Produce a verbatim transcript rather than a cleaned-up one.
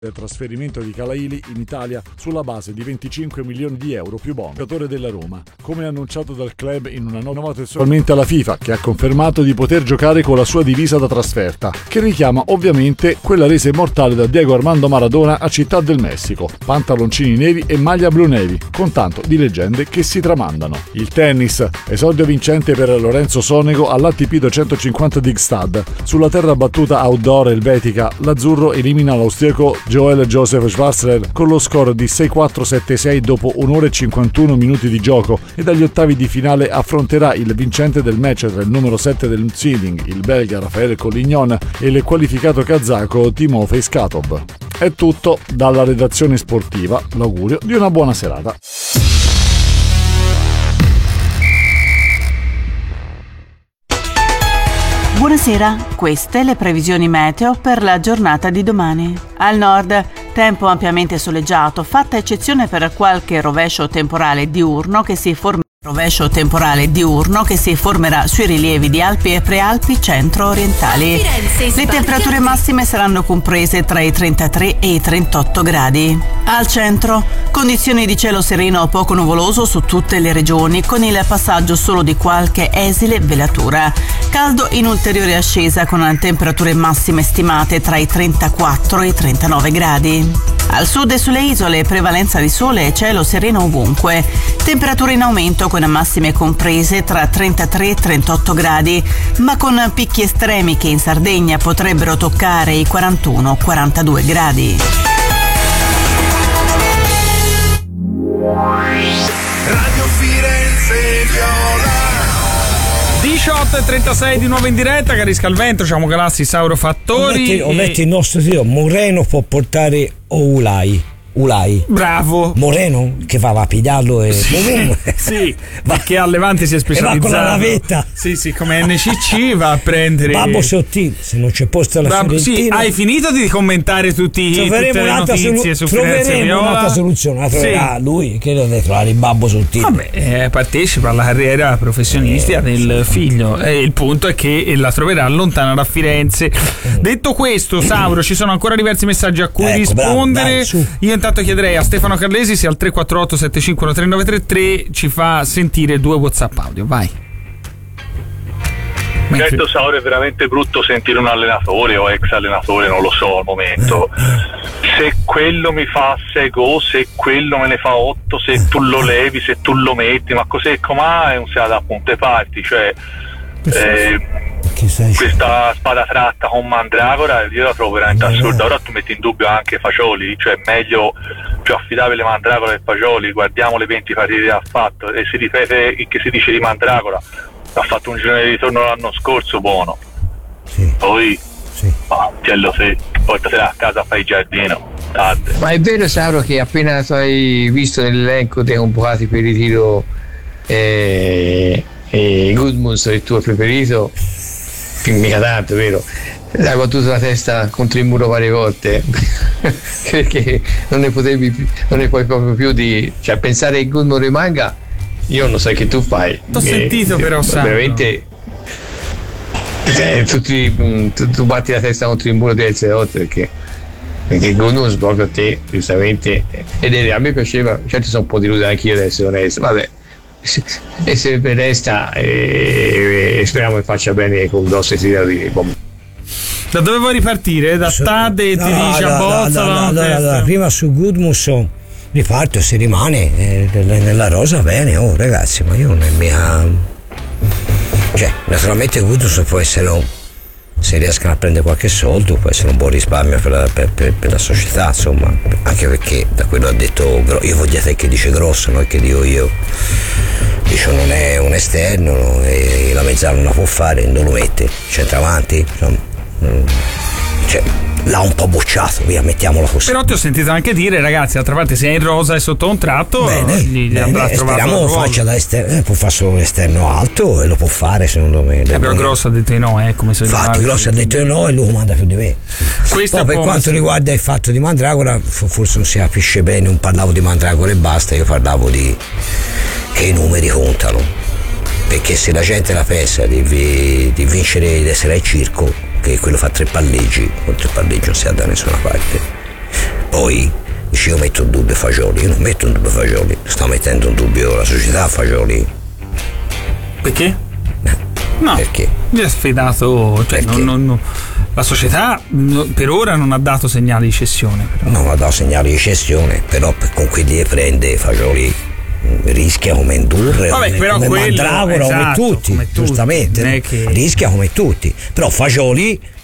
del trasferimento di Calaili in Italia sulla base di venticinque milioni di euro più bonus. Giocatore della Roma, come annunciato dal club in una nota testualmente alla FIFA, che ha confermato di poter giocare con la sua divisa da trasferta, che richiama ovviamente quella resa immortale da Diego Armando Maradona a Città del Messico, pantaloncini neri e maglia blu navy, con tanto di leggende che si tramandano. Il tennis, esordio vincente per Lorenzo Sonego all'A T P duecentocinquanta di Gstad. Sulla terra battuta outdoor elvetica, l'azzurro elimina l'austriaco Joel Joseph Schwarzer con lo score di sei quattro sette sei dopo un'ora e cinquantuno minuti di gioco, e dagli ottavi di finale affronterà il vincente del match tra il numero sette del seeding, il belga Rafael Collignon, e il qualificato kazako Timofey Skatov. È tutto dalla redazione sportiva, l'augurio di una buona serata. Buonasera, queste le previsioni meteo per la giornata di domani. Al nord, tempo ampiamente soleggiato, fatta eccezione per qualche rovescio temporale diurno che si forma Rovescio temporale diurno che si formerà sui rilievi di Alpi e Prealpi centro-orientali. Le temperature massime saranno comprese tra i trentatré e i trentotto gradi. Al centro, condizioni di cielo sereno o poco nuvoloso su tutte le regioni, con il passaggio solo di qualche esile velatura. Caldo in ulteriore ascesa, con temperature massime stimate tra i trentaquattro e i trentanove gradi. Al sud e sulle isole, prevalenza di sole e cielo sereno ovunque. Temperature in aumento con massime comprese tra trentatré e trentotto gradi, ma con picchi estremi che in Sardegna potrebbero toccare i quarantuno quarantadue gradi. Radio Firenze Viola. diciotto e trentasei di nuovo in diretta, cari Scalvento, siamo Galassi, Sauro Fattori. O metti, e... il nostro tiro, Moreno può portare Oulai. Ulai. Bravo. Moreno che va a lapidarlo e sì, sì, perché a Levante si è specializzato. E va con la navetta. Sì, sì, come N C C va a prendere Babbo Sottile, se non c'è posto alla Babbo, Fiorentina. Sì, hai finito di commentare tutti, tutte le notizie solu- su Firenze Viola? Un'altra soluzione, la troverà sì. Lui che deve trovare il Babbo Sottile. Vabbè, eh, partecipa alla carriera professionistica eh, del figlio. E il punto è che la troverà lontana da Firenze. Mm. Detto questo, Sauro, ci sono ancora diversi messaggi a cui ecco, rispondere. Bravo, dai, io intanto chiederei a Stefano Carlesi se al tre quattro otto sette cinque uno tre nove tre tre ci fa sentire due WhatsApp audio. Vai. Certo, Sauro, è veramente brutto sentire un allenatore o ex allenatore, non lo so al momento. Se quello mi fa sei gol, se quello me ne fa otto, se tu lo levi, se tu lo metti, ma cos'è com'è? Non si ha da punte parti, cioè eh, questa spada tratta con Mandragora io la trovo veramente assurda. Ora tu metti in dubbio anche Fagioli, cioè meglio, più affidabile Mandragora che Fagioli. Guardiamo le venti partite che ha fatto e si ripete il che si dice di Mandragora. Ha fatto un girone di ritorno l'anno scorso buono, sì. Poi sì. Oh, Tiello se portatela a casa a fare il giardino tardi. Ma è vero, Sauro, che appena hai visto nell'elenco dei convocati per il ritiro eh, eh, Gudmunds, il tuo preferito, mica tanto, vero? Hai battuto la testa contro il muro varie volte perché non ne potevi più, non ne puoi proprio più di, cioè, pensare che Gudmunds rimanga. Io non so che tu fai. T'ho eh, sentito però, Sandro. Veramente eh, tutti, tu, tu batti la testa contro il muro diverse volte perché perché Gudmunds proprio a te, giustamente, ed è, a me piaceva, certo sono un po' deluso anche io ad essere onesto, vabbè, e se per resta e, e speriamo che faccia bene con grosse tirature. Da dove vuoi ripartire? Da Stade no, ti dice a bozza? No, no, no, no, prima su Gudmunds riparto, se rimane eh, nella rosa bene, oh ragazzi, ma io non è mia, cioè naturalmente Gudmunds può essere un, se riescono a prendere qualche soldo può essere un buon risparmio per la, per, per, per la società, insomma, anche perché da quello ha detto, io voglio te che dice Grosso, non è che dico io, dice non è un esterno, no? E la mezzala non la può fare, non lo mette centravanti, insomma, cioè l'ha un po' bocciato, via, mettiamola così. Però ti ho sentito anche dire, ragazzi, d'altra parte se è in rosa e sotto un tratto, bene, gli bene, andrà a trovare speriamo lo faccia da esterno, eh, può fare solo l'esterno alto e lo può fare, secondo me. Eh, però Grosso ha detto di no, eh, come se infatti Grosso ha detto di no e lui comanda più di me. Questo poi per quanto sì. riguarda il fatto di Mandragora, forse non si capisce bene, non parlavo di Mandragora e basta, io parlavo di che i numeri contano, perché se la gente la pensa di, di vincere, di essere al circo, che quello fa tre palleggi, con tre palleggi non si ha da nessuna parte. Poi se io metto in dubbio Fagioli, io non metto in dubbio Fagioli, sto mettendo in dubbio la società Fagioli. Perché? No, perché? Mi ha sfidato, cioè non, non, non, la società per ora non ha dato segnali di cessione. Però. Non ha dato segnali di cessione, però con quelli che prende Fagioli rischia come Indurre, Vabbè, come, però come quello, Mandragora, esatto, come tutti, come tutti giustamente, no? che... rischia come tutti, però Fagioli